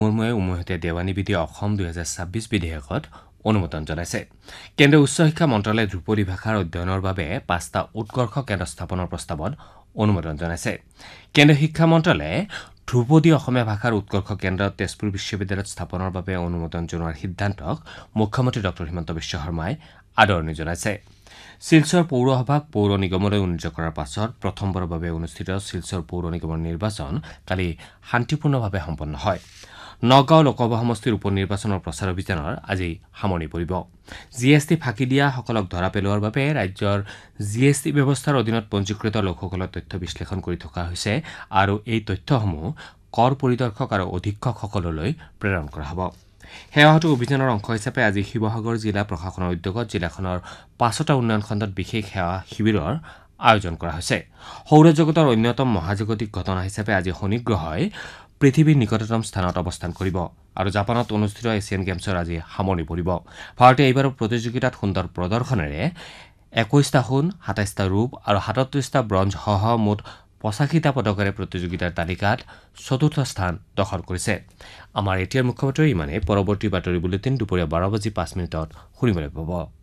মুৰ্মুৱে উমৈহতীয়া দেৱানী বিধি অসম 2026 বিধেয়কত অনুমোদন জনাইছে। কেন্দ্ৰীয় উচ্চ শিক্ষা মন্ত্ৰালয়ে ধ্ৰুপদী ভাষাৰ অধ্যয়নৰ বাবে 5টা উৎকৰ্ষ কেন্দ্ৰ স্থাপনৰ প্ৰস্তাৱত অনুমোদন জনাইছে। কেন্দ্ৰীয় শিক্ষা মন্ত্ৰালয়ে ধ্ৰুপদী অসমীয়া ভাষাৰ উৎকৰ্ষ কেন্দ্ৰ তেজপুৰ বিশ্ববিদ্যালয়ত স্থাপনৰ বাবে অনুমোদন জনোৱাৰ সিদ্ধান্তক মুখ্যমন্ত্ৰী ডঃ হিমন্ত বিশ্ব শৰ্মাই আদৰণি জনাইছে। শিলচৰ পৌৰসভাক পৌৰ নিগমলৈ উন্নীত কৰাৰ পাছত প্ৰথমবাৰৰ বাবে অনুষ্ঠিত শিলচৰ পৌৰ নিগমৰ নিৰ্বাচন কালি শান্তিপূৰ্ণভাৱে সম্পন্ন হয়। নগাঁও লোকসভা সমষ্টিৰ উপ নিৰ্বাচনৰ প্ৰচাৰ অভিযানৰ আজি সামৰণি পৰিব। GST ফাঁকি দিয়াসকলক ধৰা পেলোৱাৰ বাবে ৰাজ্যৰ GST ব্যৱস্থাৰ অধীনত পঞ্জীকৃত লোকসকলৰ তথ্য বিশ্লেষণ কৰি থকা হৈছে আৰু এই তথ্যসমূহ কৰ পৰিদৰ্শক আৰু অধীক্ষকসকললৈ প্ৰেৰণ কৰা হ'ব। সেৱাসেতু অভিযানৰ অংশ হিচাপে আজি শিৱসাগৰ জিলা প্ৰশাসনৰ উদ্যোগত জিলাখনৰ 5টা উন্নয়ন খণ্ডত বিশেষ সেৱা শিবিৰৰ আয়োজন কৰা হৈছে। সৌৰজগতৰ অন্যতম মহাজাগতিক ঘটনা হিচাপে আজি শনিগ্ৰহই পৃথিৱীৰ নিকটতম স্থানত অৱস্থান কৰিব আৰু জাপানত অনুষ্ঠিত এছিয়ান গেমছৰ আজি সামৰণি পৰিব। ভাৰতে এইবাৰৰ প্ৰতিযোগিতাত সুন্দৰ প্ৰদৰ্শনেৰে 21টা সোণ, 27টা ৰূপ আৰু 37টা ব্ৰঞ্জসহ মুঠ 85টা পদকেৰে প্ৰতিযোগিতাৰ তালিকাত 4ৰ্থ স্থান দখল কৰিছে। আমাৰ এতিয়াৰ মুখ্যমন্ত্ৰী ইমানে পৰৱৰ্তী বাতৰি বুলেটিন দুপৰীয়া 12:05 শুনিবলৈ পাব।